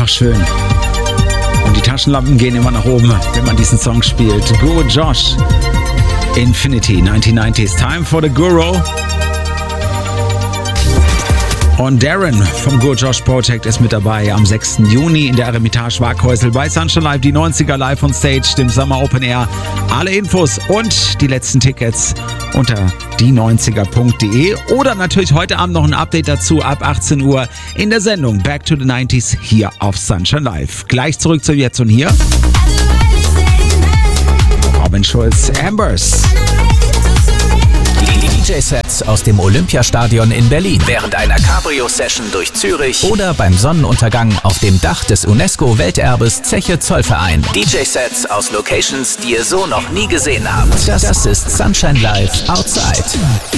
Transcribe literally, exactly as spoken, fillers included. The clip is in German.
einfach schön. Und die Taschenlampen gehen immer nach oben, wenn man diesen Song spielt. Guru Josh, Infinity, neunzehnhundertneunzig. Time for the Guru. Und Darren vom Guru Josh Project ist mit dabei am sechsten Juni in der Eremitage Waghäusel bei Sunshine Live. Die neunziger Live on Stage, dem Summer Open Air. Alle Infos und die letzten Tickets unter die neunziger punkt de oder natürlich heute Abend noch ein Update dazu ab achtzehn Uhr in der Sendung Back to the neunziger hier auf Sunshine Live. Gleich zurück zu Jetzt und Hier. Robin Schulz, Ambers. D J-Sets aus dem Olympiastadion in Berlin, während einer Cabrio-Session durch Zürich oder beim Sonnenuntergang auf dem Dach des UNESCO-Welterbes Zeche Zollverein. D J-Sets aus Locations, die ihr so noch nie gesehen habt. Das, das ist Sunshine Live Outside.